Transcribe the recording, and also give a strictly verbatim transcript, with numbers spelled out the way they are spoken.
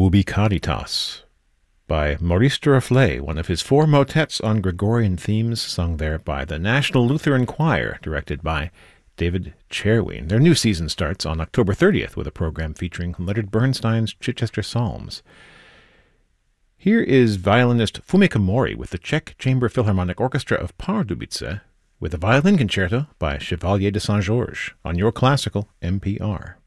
Ubi Caritas by Maurice Duruflé, one of his four motets on Gregorian themes, sung there by the National Lutheran Choir, directed by David Cherwin. Their new season starts on October thirtieth with a program featuring Leonard Bernstein's Chichester Psalms. Here is violinist Fumika Mori with the Czech Chamber Philharmonic Orchestra of Pardubice with a violin concerto by Chevalier de Saint-Georges on Your Classical N P R.